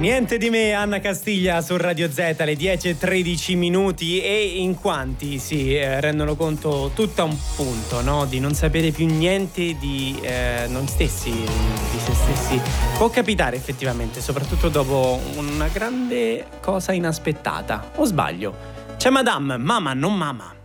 Niente di me, Anna Castiglia su Radio Z alle 10:13 minuti, e in quanti si rendono conto tutto a un punto, no? Di non sapere più niente di noi stessi, di se stessi. Può capitare effettivamente, soprattutto dopo una grande cosa inaspettata. O sbaglio? C'è Madame, Mama non Mama.